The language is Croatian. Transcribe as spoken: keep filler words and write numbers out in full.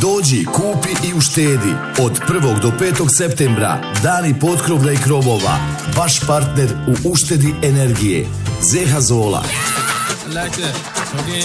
Dođi, kupi i uštedi. Od prvog do petog septembra dani potkrovlja i krovova. Vaš partner u uštedi energije. Zeha Zola.